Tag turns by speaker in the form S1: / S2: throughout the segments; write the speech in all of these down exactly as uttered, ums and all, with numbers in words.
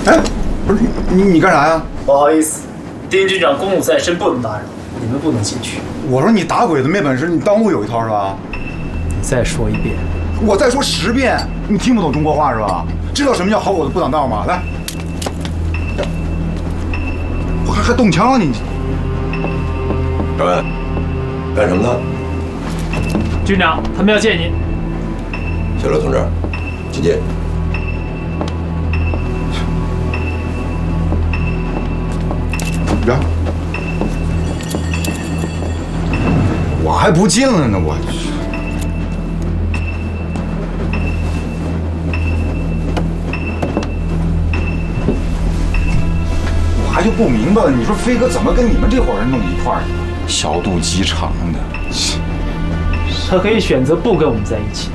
S1: 哎，不是你你干啥呀？
S2: 不好意思，丁军长公务在身，不能打扰，你们不能进去。
S1: 我说你打鬼子没本事，你当路有一套是吧？
S2: 你再说一遍。
S1: 我再说十遍，你听不懂中国话是吧？知道什么叫好狗子不挡道吗？来，我还还动枪了你。
S3: 长官，干什么呢？
S2: 军长，他们要见您。
S3: 小刘同志，请进。
S1: 然后我还不进了呢，我。我还就不明白了，你说飞哥怎么跟你们这伙人弄一块儿去了？小肚鸡肠的。
S2: 他可以选择不跟我们在一起。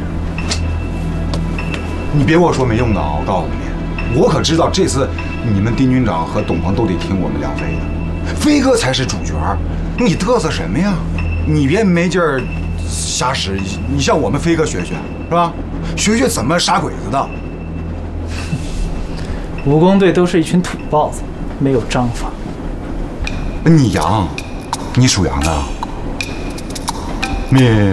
S1: 你别跟我说没用的啊！我告诉你，我可知道这次你们丁军长和董鹏都得听我们梁飞的，飞哥才是主角。你嘚瑟什么呀？你别没劲儿瞎使，你向我们飞哥学学，是吧？学学怎么杀鬼子的。
S2: 武工队都是一群土包子，没有章法。
S1: 你羊，你属羊的。你。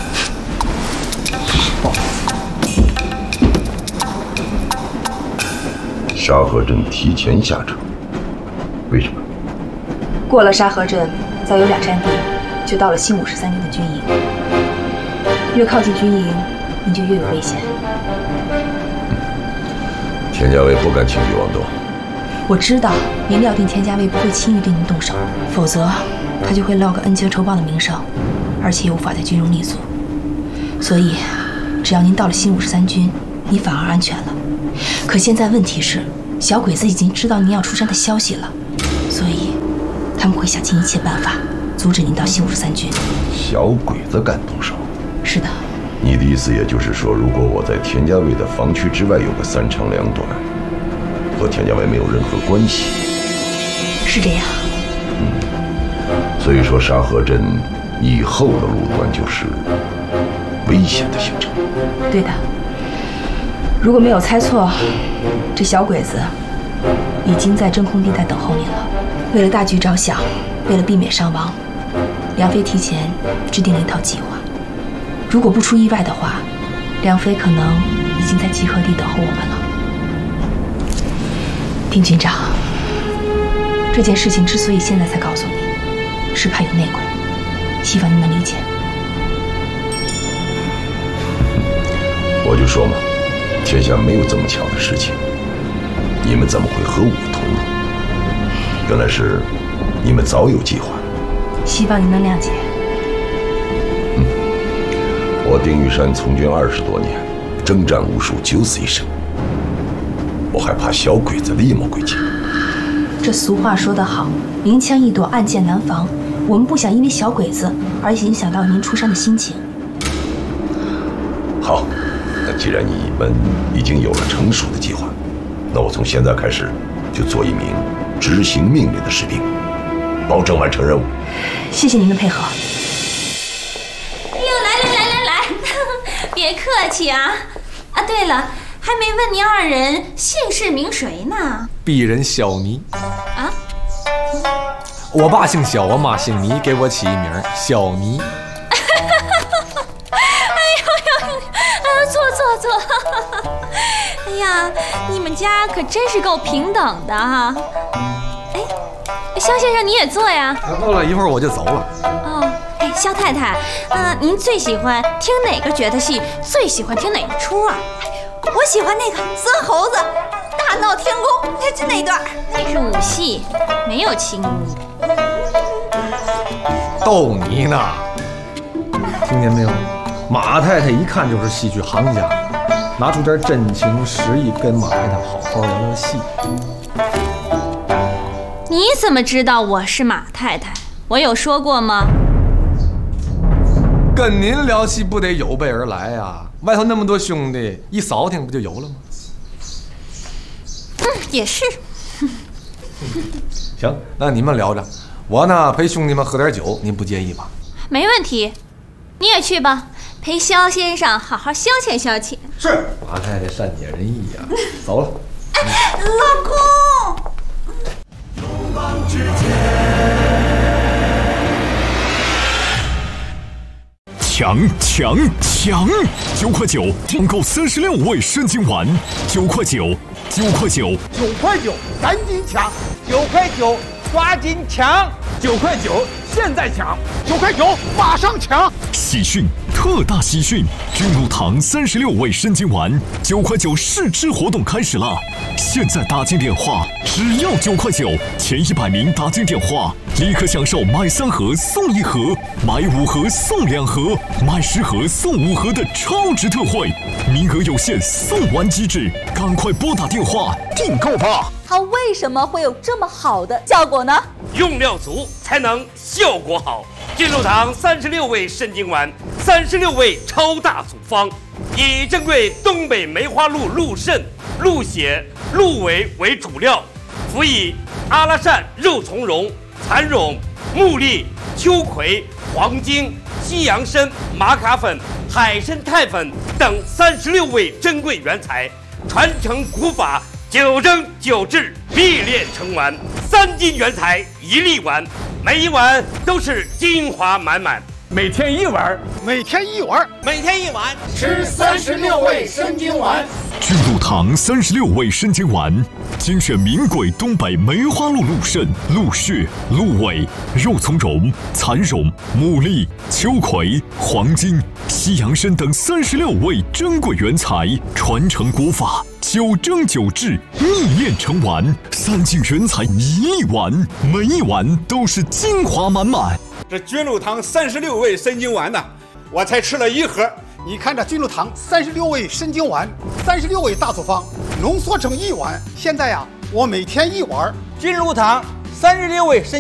S3: 沙河镇提前下车，为什么？
S4: 过了沙河镇，再有两站地，就到了新五十三军的军营。越靠近军营，你就越有危险。
S3: 嗯，田家卫不敢轻举妄动。
S4: 我知道，您料定田家卫不会轻易对您动手，否则他就会落个恩将仇报的名声，而且无法在军中立足。所以，只要您到了新五十三军，你反而安全了。可现在问题是，小鬼子已经知道您要出山的消息了，所以他们会想尽一切办法阻止您到新五十三军。
S3: 小鬼子敢动手？
S4: 是的。
S3: 你的意思也就是说，如果我在田家卫的防区之外有个三长两短，和田家卫没有任何关系？
S4: 是这样。
S3: 嗯，所以说沙河镇以后的路段就是危险的行程。
S4: 对的。如果没有猜错，这小鬼子已经在真空地带等候您了。为了大局着想，为了避免伤亡，梁飞提前制定了一套计划。如果不出意外的话，梁飞可能已经在集合地等候我们了。丁军长，这件事情之所以现在才告诉你，是怕有内鬼，希望您能理解。
S3: 我就说嘛，天下没有这么巧的事情，你们怎么会和我同路？原来是你们早有计划。
S4: 希望您能谅解。
S3: 嗯，我丁玉山从军二十多年，征战无数，九死一生，我还怕小鬼子厉魔诡计？
S4: 这俗话说得好，明枪易躲，暗箭难防。我们不想因为小鬼子而影响到您出山的心情。
S3: 好。那既然你们已经有了成熟的计划，那我从现在开始就做一名执行命令的士兵，保证完成任务。
S4: 谢谢您的配合。
S5: 哎呦，来来来来来，别客气啊！啊，对了，还没问您二人姓氏名谁呢？
S6: 鄙人小倪。
S5: 啊？
S6: 我爸姓小，我妈姓倪，给我起一名小倪。
S5: 坐坐坐！哎呀，你们家可真是够平等的哈！哎，肖先生你也坐呀？
S6: 坐了一会儿我就走了。
S5: 哦，哎，肖太太，呃，您最喜欢听哪个角的戏？最喜欢听哪一出啊？
S7: 我喜欢那个孙猴子大闹天宫，就那一段。
S5: 那是武戏，没有情义。
S6: 逗你呢，听见没有？马太太一看就是戏剧行家，拿出点真情实意跟马太太好好聊聊戏。
S5: 你怎么知道我是马太太？我有说过吗？
S6: 跟您聊戏不得有备而来呀？外头那么多兄弟，一扫听不就有了吗？
S5: 嗯，也是。
S6: 行，那你们聊着，我呢陪兄弟们喝点酒，您不介意吧？
S5: 没问题，你也去吧。陪肖先生好好消遣消遣。
S1: 是，
S6: 马太太善解人意呀、啊。走了。
S7: 哎，老公。
S8: 抢抢抢！九块九订购三十六味参精丸，九块九，九块九，
S9: 九块九，赶紧抢！九块九，抓紧抢！九块九，现在抢！九块九，马上抢！
S8: 喜讯，特大喜讯！君禄堂三十六味参精丸，九块九试吃活动开始了！现在打进电话，只要九块九，前一百名打进电话，立刻享受买三盒送一盒，买五盒送两盒，买十盒送五盒的超值特惠，名额有限，送完即止，赶快拨打电话订购吧！
S7: 它为什么会有这么好的效果呢？
S10: 用料足才能效果好。君禄堂三十六味参精丸，三十六味超大组方，以珍贵东北梅花鹿鹿肾、鹿血、鹿尾为主料，辅以阿拉善肉苁蓉、蚕苇、木栗、秋葵、黄精、西洋参、玛卡粉、海参肽粉等三十六味珍贵原材，传承古法，九蒸九制，秘炼成丸，三斤原材一粒丸，每一碗都是精华满满。
S9: 每天一碗，每天一碗，
S10: 每天一碗，
S9: 吃三十六味参精丸。
S8: 君禄堂三十六味参精丸，精选名贵东北梅花鹿鹿肾、鹿血、鹿尾、肉苁蓉、蚕苇、牡蛎、秋葵、黄精、西洋参等三十六味珍贵原材，传承古法，九蒸九制，秘炼成丸，三斤原材一粒丸，每一碗都是精华满满。
S9: 这君禄堂三十六味参精丸呢，我才吃了一盒。你看这君禄堂三十六味参精丸，三十六味大组方浓缩成一碗。现在呀、啊，我每天一碗。
S11: 君禄堂三十六味参。